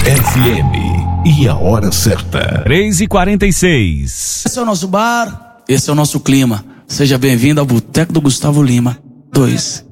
FM e a hora certa. 3h46. Esse é o nosso bar, esse é o nosso clima. Seja bem-vindo ao Boteco do Gustavo Lima 2.